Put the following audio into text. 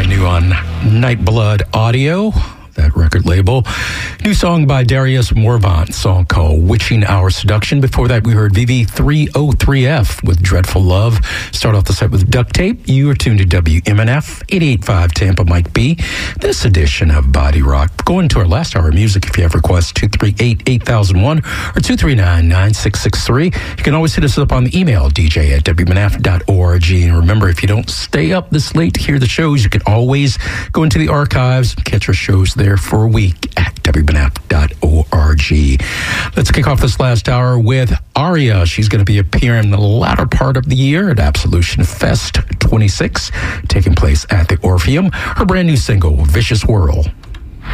brand new on Nightblood Audio, that record label. New song by Darius Morvant, song called Witching Our Seduction. Before that, we heard VV303F with Dreadful Love. Start off the set with Duct Tape. You are tuned to WMNF 88.5 Tampa Mike B. This edition of Body Rock. Going to our last hour of music. If you have requests, 238-8001 or 239-9663. You can always hit us up on the email, dj@wmnf.org. And remember, if you don't stay up this late to hear the shows, you can always go into the archives and catch our shows there for a week at wmnf.org. Let's kick off this last hour with Aria. She's going to be appearing in the latter part of the year at Absolution Fest 26, taking place at the Orpheum. Her brand new single, Vicious Whirl.